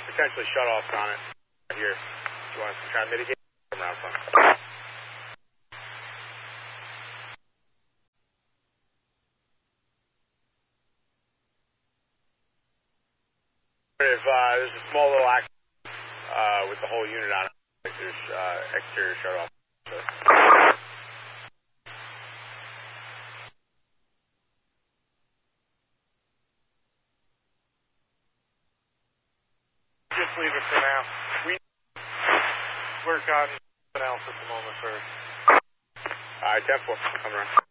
potentially shut-offs on it here. Do you want us to try and mitigate? Come around front. If there's a small little accident with the whole unit on it, like there's exterior shut-off. So. Just leave it for now. We work on something else at the moment first. Alright, 10-4, come around.